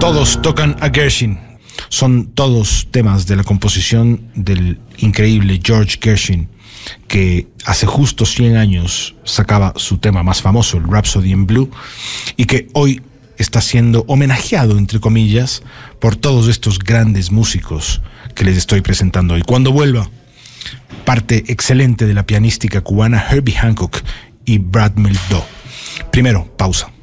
Todos tocan a Gershwin. Son todos temas de la composición del increíble George Gershwin, que hace justo 100 años sacaba su tema más famoso, el Rhapsody in Blue, y que hoy está siendo homenajeado, entre comillas, por todos estos grandes músicos que les estoy presentando hoy. Cuando vuelva, parte excelente de la pianística cubana Herbie Hancock y Brad Mehldau. Primero, pausa.